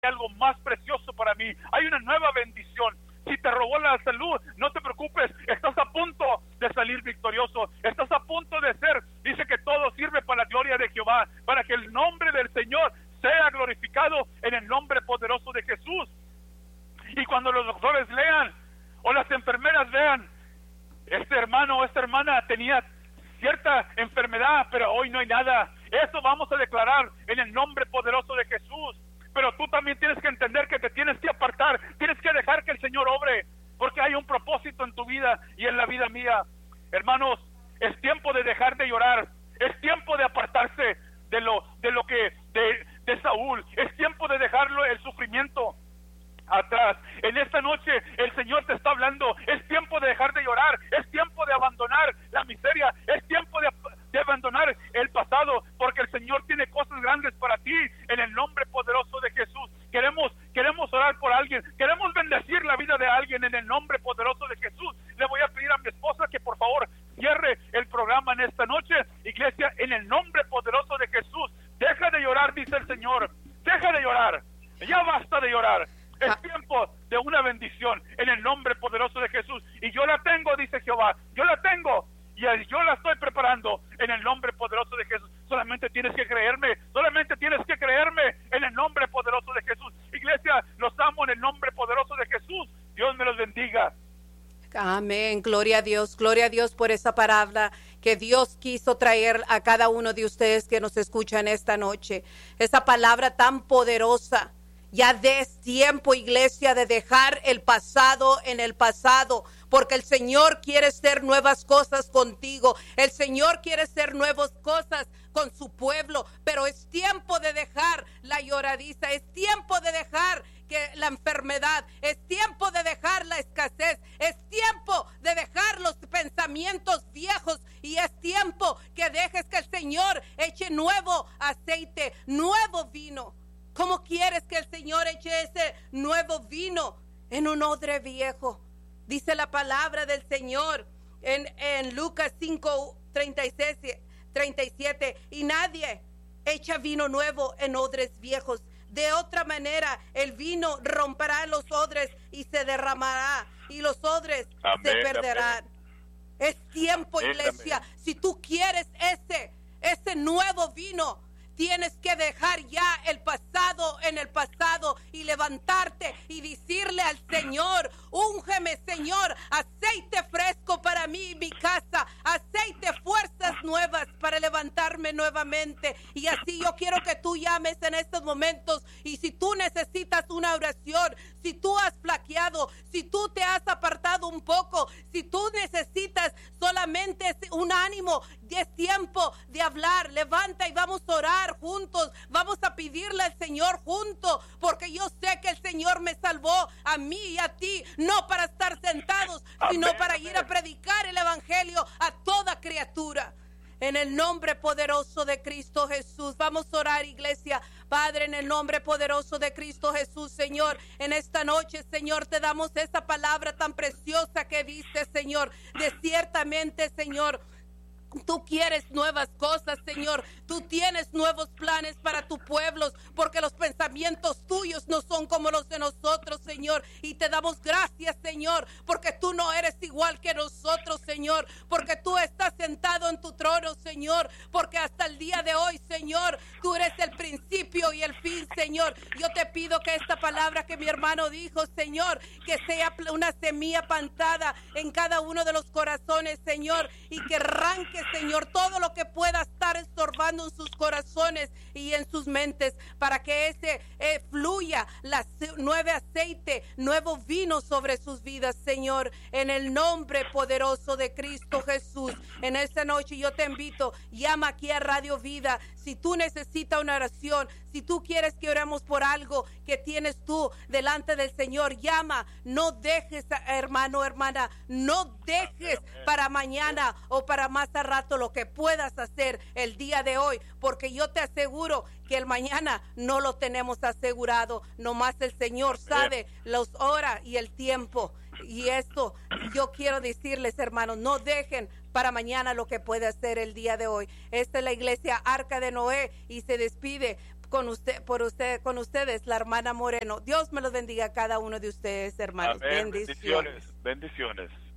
algo más precioso para mí, hay una nueva bendición. Si te robó la salud, no te preocupes, estás a punto de salir victorioso, estás a punto de ser, dice que todo sirve para la gloria de Jehová, para que el nombre del Señor sea glorificado en el nombre poderoso de Jesús. Y cuando los doctores lean, o las enfermeras vean, este hermano o esta hermana tenía cierta enfermedad, pero hoy no hay nada, eso vamos a declarar en el nombre poderoso de Jesús. Pero tú también tienes que entender que te tienes que apartar, tienes que dejar que el Señor obre, porque hay un propósito en tu vida y en la vida mía. Hermanos, es tiempo de dejar de llorar, es tiempo de apartarse de Saúl, es tiempo de dejarlo el sufrimiento atrás. En esta noche el Señor te está hablando, es tiempo de dejar de llorar, es tiempo de abandonar la miseria, es tiempo de abandonar el pasado, porque el Señor tiene cosas grandes para ti en el nombre poderoso de Jesús. Queremos orar por alguien, queremos bendecir la vida de alguien en el nombre poderoso de Jesús. Le voy a pedir a mi esposa que por favor cierre el programa en esta noche. Iglesia, en el nombre poderoso de Jesús, deja de llorar, dice el Señor, deja de llorar, ya basta de llorar. Es tiempo de una bendición en el nombre poderoso de Jesús. Y yo la tengo, dice Jehová, yo la tengo y yo la estoy preparando en el nombre poderoso de Jesús. Solamente tienes que creerme, en el nombre poderoso de Jesús. Iglesia, los amo en el nombre poderoso de Jesús. Dios me los bendiga. Amén, gloria a Dios por esa palabra que Dios quiso traer a cada uno de ustedes que nos escuchan esta noche. Esa palabra tan poderosa. Ya es tiempo, iglesia, de dejar el pasado en el pasado, porque el Señor quiere hacer nuevas cosas contigo. El Señor quiere hacer nuevas cosas con su pueblo, pero es tiempo de dejar la lloradiza, es tiempo de dejar que la enfermedad, es tiempo de dejar la escasez, es tiempo de dejar los pensamientos viejos y es tiempo que dejes que el Señor eche nuevo aceite, nuevo vino. ¿Cómo quieres que el Señor eche ese nuevo vino en un odre viejo? Dice la palabra del Señor en Lucas 5:37, y nadie echa vino nuevo en odres viejos. De otra manera, el vino romperá los odres y se derramará, y los odres se perderán. Es tiempo, iglesia. Si tú quieres ese nuevo vino, tienes que dejar ya el pasado en el pasado y levantarte y decirle al Señor: úngeme, Señor, aceite fresco para mí y mi casa, aceite, fuerzas nuevas para levantarme nuevamente. Y así yo quiero que tú llames en estos momentos, y si tú necesitas una oración, si tú has flaqueado, si tú te has apartado un poco, si tú necesitas solamente un ánimo, es tiempo de hablar. Levanta y vamos a orar juntos, vamos a pedirle al Señor juntos, porque yo sé que el Señor me salvó a mí y a ti, no para estar sentados, sino para ir a predicar el evangelio a toda criatura. En el nombre poderoso de Cristo Jesús, vamos a orar, iglesia. Padre, en el nombre poderoso de Cristo Jesús, Señor, en esta noche, Señor, te damos esa palabra tan preciosa que dice, Señor, de ciertamente, Señor, tú quieres nuevas cosas, Señor. Tú tienes nuevos planes para tu pueblo, porque los pensamientos tuyos no son como los de nosotros, Señor. Y te damos gracias, Señor, porque tú no eres igual que nosotros, Señor, porque tú estás sentado en tu trono, Señor, porque hasta el día de hoy, Señor, tú eres el principio y el fin, Señor. Yo te pido que esta palabra que mi hermano dijo, Señor, que sea una semilla plantada en cada uno de los corazones, Señor, y que arranque, Señor, todo lo que pueda estar estorbando en sus corazones y en sus mentes, para que fluya nuevo aceite, nuevo vino sobre sus vidas, Señor, en el nombre poderoso de Cristo Jesús. En esta noche yo te invito, llama aquí a Radio Vida. Si tú necesitas una oración, si tú quieres que oremos por algo que tienes tú delante del Señor, llama. No dejes, hermano, hermana, no dejes para mañana o para más a rato lo que puedas hacer el día de hoy, porque yo te aseguro que el mañana no lo tenemos asegurado. Nomás el Señor sabe las horas y el tiempo. Y esto yo quiero decirles, hermanos, no dejen para mañana lo que puede hacer el día de hoy. Esta es la iglesia Arca de Noé y se despide con ustedes, la hermana Moreno. Dios me los bendiga a cada uno de ustedes, hermanos. Amén. Bendiciones.